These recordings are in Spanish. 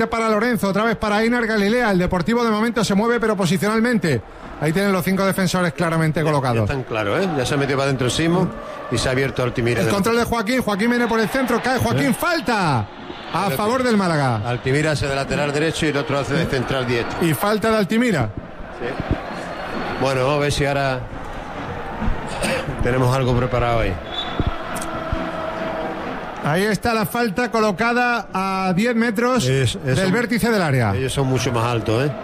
para Lorenzo, otra vez para Einar Galilea. El Deportivo de momento se mueve, pero posicionalmente. Ahí tienen los 5 defensores claramente colocados. Ya están claros, ¿eh? Ya se ha metido para adentro Simo y se ha abierto Altimira. El control de Joaquín. Joaquín viene por el centro, cae Joaquín, falta a favor del Málaga. Altimira hace de lateral derecho y el otro hace de central diestro. Y falta de Altimira. Sí. Bueno, vamos a ver si ahora tenemos algo preparado ahí. Ahí está la falta colocada a 10 metros del vértice del área. Ellos son mucho más altos, ¿eh?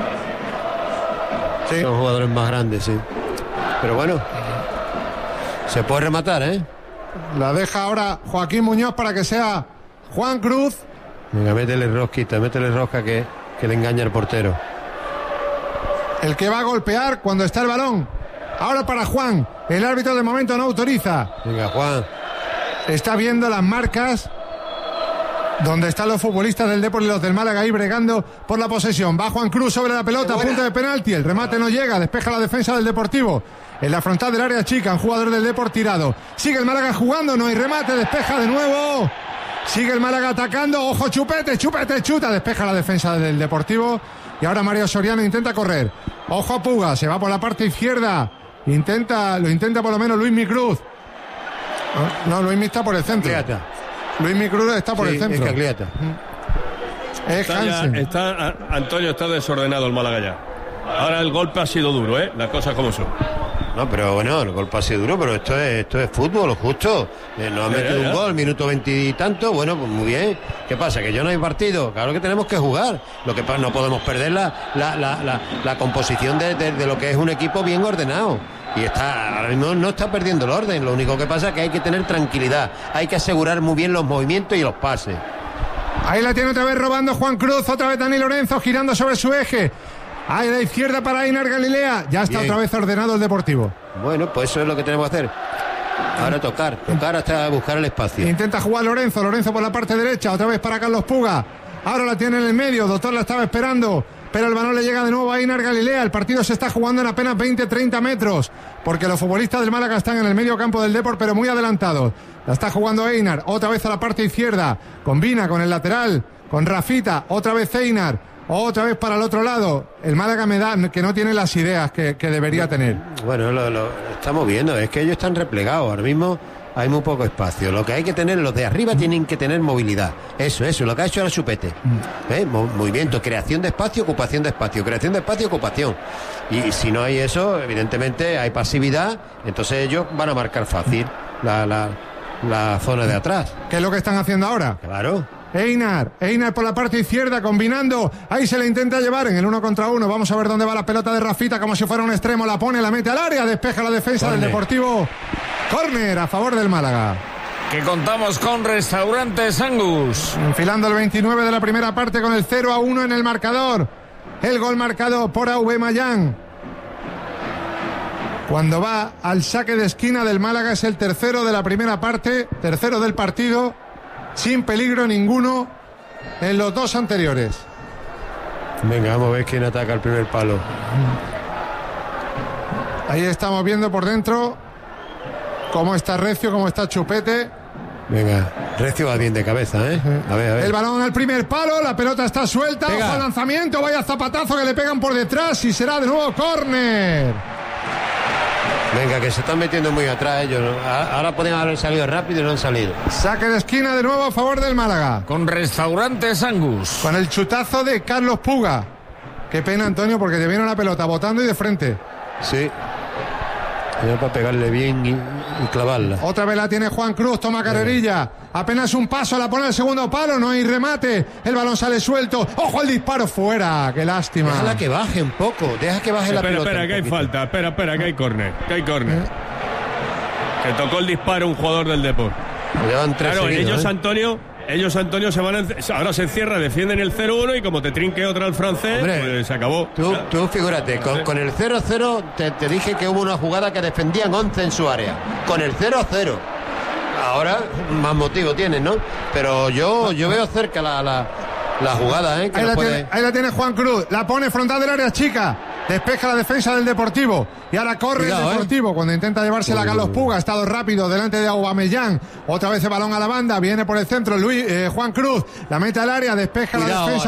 Sí. Son jugadores más grandes, sí. Pero bueno, se puede rematar, ¿eh? La deja ahora Joaquín Muñoz para que sea Juan Cruz. Venga, métele rosca que le engaña al portero. El que va a golpear cuando está el balón. Ahora para Juan. El árbitro de momento no autoriza. Venga, Juan. Está viendo las marcas donde están los futbolistas del Depor y los del Málaga ahí bregando por la posesión. Va Juan Cruz sobre la pelota, punto de penalti. El remate no llega, despeja la defensa del Deportivo. En la frontal del área chica, un jugador del Depor tirado. Sigue el Málaga jugando, no hay remate, despeja de nuevo. Sigue el Málaga atacando, ojo, chupete, chuta. Despeja la defensa del Deportivo. Y ahora Mario Soriano intenta correr. Ojo a Puga, se va por la parte izquierda. Lo intenta por lo menos Luismi Cruz. No, Luismi está por el centro. Luismi Cruz está por el centro. Es Cagliata. Antonio, está desordenado el Málaga ya. Ahora el golpe ha sido duro, ¿eh? Las cosas como son. No, pero bueno, el golpe ha sido duro, pero esto es fútbol, justo. Nos han metido un gol, minuto 20 y tanto, bueno, pues muy bien. ¿Qué pasa? ¿Que yo no hay partido? Claro que tenemos que jugar. Lo que pasa, no podemos perder la composición de lo que es un equipo bien ordenado. Y ahora mismo no está perdiendo el orden. Lo único que pasa es que hay que tener tranquilidad. Hay que asegurar muy bien los movimientos y los pases. Ahí la tiene otra vez robando Juan Cruz, otra vez Dani Lorenzo girando sobre su eje. Ahí a la izquierda para Einar Galilea. Ya está bien. Otra vez ordenado el Deportivo. Bueno, pues eso es lo que tenemos que hacer. Ahora tocar hasta buscar el espacio. Intenta jugar Lorenzo por la parte derecha, otra vez para Carlos Puga. Ahora la tiene en el medio, Doctor la estaba esperando, pero el balón le llega de nuevo a Einar Galilea. El partido se está jugando en apenas 20-30 metros, porque los futbolistas del Málaga están en el medio campo del Depor, pero muy adelantados. La está jugando Einar, otra vez a la parte izquierda, combina con el lateral, con Rafita, otra vez Einar. Otra vez para el otro lado. El Málaga me da que no tiene las ideas que debería tener. Bueno, lo estamos viendo. Es que ellos están replegados. Ahora mismo hay muy poco espacio. Lo que hay que tener, los de arriba tienen que tener movilidad. Eso. Lo que ha hecho el Chupete. Movimiento, creación de espacio, ocupación de espacio. Creación de espacio, ocupación. Y si no hay eso, evidentemente hay pasividad. Entonces ellos van a marcar fácil la zona de atrás. ¿Qué es lo que están haciendo ahora? Claro. Einar por la parte izquierda combinando, ahí se le intenta llevar en el 1 contra 1, vamos a ver dónde va la pelota de Rafita como si fuera un extremo, la pone, la mete al área, despeja la defensa del Deportivo. Córner a favor del Málaga. Que contamos con Restaurantes Angus. Enfilando el 29 de la primera parte con el 0-1 en el marcador. El gol marcado por Aubameyang. Cuando va al saque de esquina del Málaga es el tercero de la primera parte, tercero del partido. Sin peligro ninguno en los dos anteriores. Venga, vamos a ver quién ataca el primer palo. Ahí estamos viendo por dentro cómo está Recio, cómo está Chupete. Venga, Recio va bien de cabeza, ¿eh? A ver. El balón al primer palo, la pelota está suelta. Ojo al lanzamiento, vaya zapatazo que le pegan por detrás y será de nuevo córner. Venga, que se están metiendo muy atrás ellos, ¿no? Ahora pueden haber salido rápido y no han salido. Saque de esquina de nuevo a favor del Málaga. Con Restaurantes Angus. Con el chutazo de Carlos Puga. Qué pena, Antonio, porque te viene la pelota botando y de frente. Sí. Ya para pegarle bien y clavarla. Otra vez la tiene Juan Cruz, toma carrerilla. Apenas un paso, la pone el segundo palo, no hay remate. El balón sale suelto. ¡Ojo al disparo fuera! ¡Qué lástima! Déjala que baje un poco, deja que baje la pelota. Espera, que hay falta. Espera, que hay córner. Que tocó el disparo un jugador del Depor. Llevan tres seguidos, ellos, Antonio, se van ahora se encierra, defienden el 0-1 y como te trinque otra al francés, hombre, pues se acabó. Tú figúrate, con el 0-0 te dije que hubo una jugada que defendían 11 en su área. Con el 0-0. Ahora más motivo tienen, ¿no? Pero yo veo cerca la jugada, ¿eh? Ahí la tiene Juan Cruz, la pone frontal del área chica. Despeja la defensa del Deportivo. Y ahora corre el Deportivo cuando intenta llevársela a Carlos Puga. Ha estado rápido delante de Aubameyang. Otra vez el balón a la banda. Viene por el centro Juan Cruz. La mete al área. Despeja la defensa